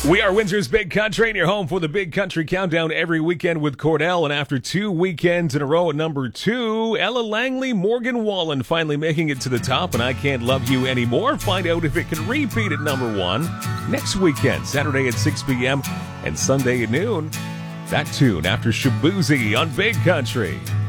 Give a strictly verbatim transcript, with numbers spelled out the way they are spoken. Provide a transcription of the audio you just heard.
We are Windsor's Big Country, and you're home for the Big Country Countdown every weekend with Cordell. And after two weekends in a row at number two, Ella Langley, Morgan Wallen finally making it to the top, and I Can't Love You Anymore. Find out if it can repeat at number one next weekend, Saturday at six p.m. and Sunday at noon. That tune after Shaboozey on Big Country.